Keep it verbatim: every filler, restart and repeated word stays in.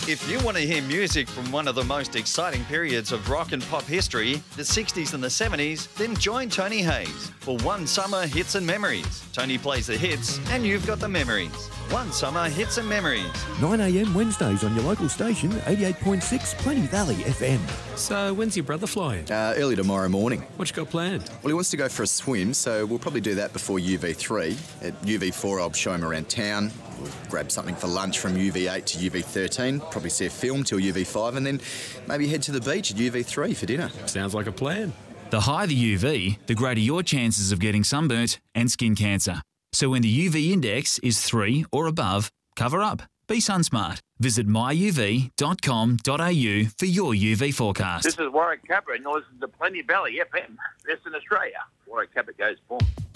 If you want to hear music from one of the most exciting periods of rock and pop history, the sixties and the seventies, then join Tony Hayes for One Summer Hits and Memories. Tony plays the hits and you've got the memories. One Summer Hits and Memories. nine a m Wednesdays on your local station, eighty-eight point six Plenty Valley F M. So, when's your brother flying? Uh, early tomorrow morning. What you got planned? Well, he wants to go for a swim, so we'll probably do that before U V three. At U V four, I'll show him around town. We'll grab something for lunch from U V eight to U V thirteen, probably see a film till U V five, and then maybe head to the beach at U V three for dinner. Sounds like a plan. The higher the U V, the greater your chances of getting sunburnt and skin cancer. So when the U V index is three or above, cover up. Be sunsmart. Visit my u v dot com dot a u for your U V forecast. This is Warwick Capper, and you're listening to Plenty Valley F M, Western Australia. Warwick Capper goes boom.